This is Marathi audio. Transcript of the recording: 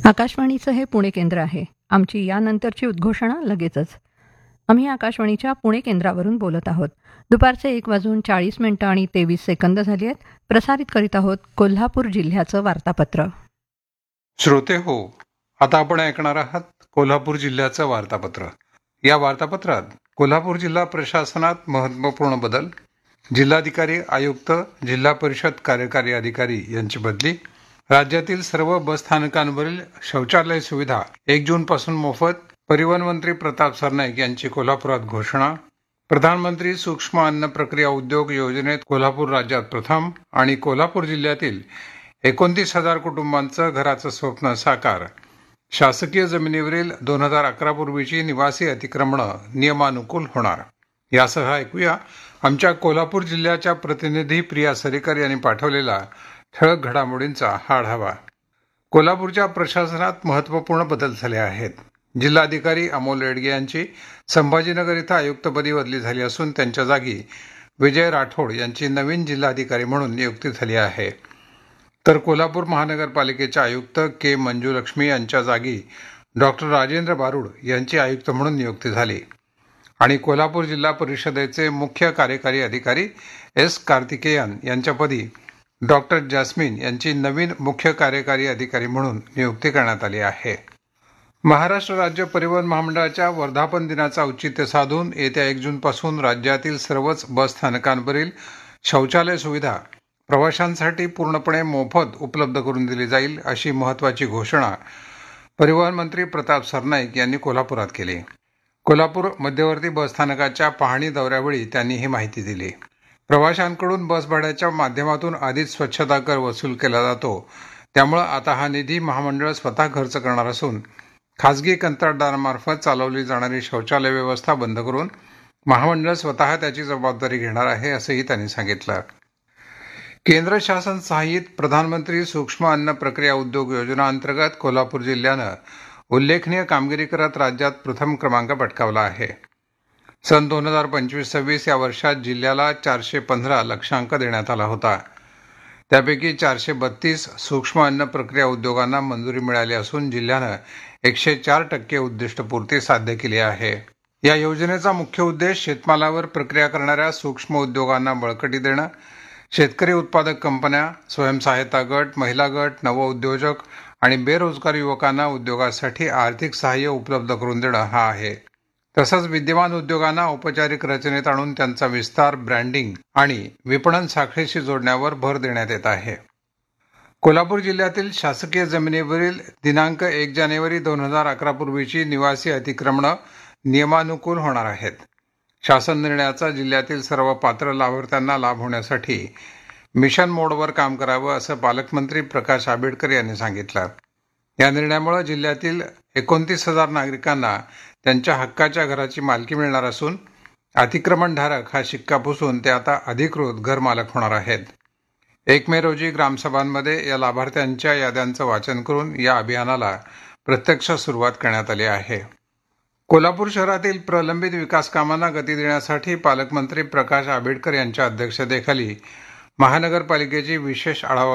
आकाशवाणीचं हे पुणे केंद्र आहे. आमची यानंतरची उद्घोषणा लगेचच. आम्ही आकाशवाणीच्या पुणे केंद्रावरून बोलत आहोत. दुपारचे 1:40 आणि 23 झाली आहेत. प्रसारित करीत आहोत कोल्हापूर जिल्ह्याचं वार्तापत्र. श्रोते हो, आता आपण ऐकणार आहात कोल्हापूर जिल्ह्याचं वार्तापत्र. या वार्तापत्रात कोल्हापूर जिल्हा प्रशासनात महत्त्वपूर्ण बदल, जिल्हाधिकारी, आयुक्त, जिल्हा परिषद कार्यकारी अधिकारी यांची बदली, राज्यातील सर्व बसस्थानकांवरील शौचालय सुविधा 1 जूनपासून मोफत, परिवहन मंत्री प्रताप सरनाईक यांची कोल्हापुरात घोषणा, प्रधानमंत्री सूक्ष्म अन्न प्रक्रिया उद्योग योजनेत कोल्हापूर राज्यात प्रथम आणि कोल्हापूर जिल्ह्यातील 29,000 कुटुंबांचं घराचं स्वप्न साकार, शासकीय जमिनीवरील 2011 पूर्वीची निवासी अतिक्रमणं नियमानुकूल होणार. यासह ऐकूया आमच्या कोल्हापूर जिल्ह्याच्या प्रतिनिधी प्रिया सरीकर यांनी पाठवलेला ठळक घडामोडींचा हा आढावा. कोल्हापूरच्या प्रशासनात महत्त्वपूर्ण बदल झाले आहेत. जिल्हाधिकारी अमोल येडगे यांची संभाजीनगर इथं आयुक्तपदी बदली झाली असून त्यांच्या जागी विजय राठोड यांची नवीन जिल्हाधिकारी म्हणून नियुक्ती झाली आहे. तर कोल्हापूर महानगरपालिकेच्या आयुक्त के मंजुलक्ष्मी यांच्या जागी डॉक्टर राजेंद्र बारूड यांची आयुक्त म्हणून नियुक्ती झाली आणि कोल्हापूर जिल्हा परिषदेचे मुख्य कार्यकारी अधिकारी एस कार्तिकेयन यांच्यापदी डॉक्टर जॅस्मिन यांची नवीन मुख्य कार्यकारी अधिकारी म्हणून नियुक्ती करण्यात आली आहे. महाराष्ट्र राज्य परिवहन महामंडळाच्या वर्धापन दिनाचं औचित्य साधून येत्या 1 जूनपासून राज्यातील सर्वच बस स्थानकांवरील शौचालय सुविधा प्रवाशांसाठी पूर्णपणे मोफत उपलब्ध करून दिली जाईल, अशी महत्त्वाची घोषणा परिवहन मंत्री प्रताप सरनाईक यांनी कोल्हापुरात केली. कोल्हापूर मध्यवर्ती बसस्थानकाच्या पाहणी दौऱ्यावेळी त्यांनी ही माहिती दिली. प्रवाशांकडून बस भाड्याच्या माध्यमातून आधीच स्वच्छता कर वसूल केला जातो, त्यामुळे आता हा निधी महामंडळ स्वतः खर्च करणार असून खासगी कंत्राटदारामार्फत चालवली जाणारी शौचालय व्यवस्था बंद करून महामंडळ स्वतः त्याची जबाबदारी घेणार आहे, असंही त्यांनी सांगितलं. केंद्र शासन सहाय्यित प्रधानमंत्री सूक्ष्म अन्न प्रक्रिया उद्योग योजना अंतर्गत कोल्हापूर जिल्ह्यानं उल्लेखनीय कामगिरी करत राज्यात प्रथम क्रमांक पटकावला आहे. सन 2025-26 या वर्षात जिल्ह्याला 415 लक्षांक देण्यात आला होता. त्यापैकी 432 सूक्ष्म अन्न प्रक्रिया उद्योगांना मंजुरी मिळाली असून जिल्ह्यानं 104% उद्दिष्टपूर्ती साध्य केली आहे. या योजनेचा मुख्य उद्देश शेतमालावर प्रक्रिया करणाऱ्या सूक्ष्म उद्योगांना बळकटी देणं, शेतकरी उत्पादक कंपन्या, स्वयंसहायता गट, महिला गट, नवउद्योजक आणि बेरोजगार युवकांना उद्योगासाठी आर्थिक सहाय्य उपलब्ध करून देणं हा आहे. तसंच विद्यमान उद्योगांना औपचारिक रचनेत आणून त्यांचा विस्तार, ब्रँडिंग आणि विपणन साखळीशी जोडण्यावर भर देण्यात येत आहे. कोल्हापूर जिल्ह्यातील शासकीय जमिनीवरील दिनांक 1 जानेवारी 2011 पूर्वीची निवासी अतिक्रमणं नियमानुकूल होणार आहेत. शासन निर्णयाचा जिल्ह्यातील सर्व पात्र लाभार्थ्यांना लाभ होण्यासाठी मिशन मोडवर काम करावं, असं पालकमंत्री प्रकाश आंबेडकर यांनी सांगितलं. या निर्णयामुळे जिल्ह्यातील 29,000 नागरिकांना त्यांच्या हक्काच्या घराची मालकी मिळणार असून अतिक्रमणधारक हा शिक्का पुसून ते आता अधिकृत घरमालक होणार आहेत. 1 मे रोजी ग्रामसभांमध्ये या लाभार्थ्यांच्या याद्यांचं वाचन करून या अभियानाला प्रत्यक्ष सुरुवात करण्यात आली आहे. कोल्हापूर शहरातील प्रलंबित विकास कामांना गती देण्यासाठी पालकमंत्री प्रकाश आंबेडकर यांच्या अध्यक्षतेखाली महानगरपालिकेची विशेष आढावा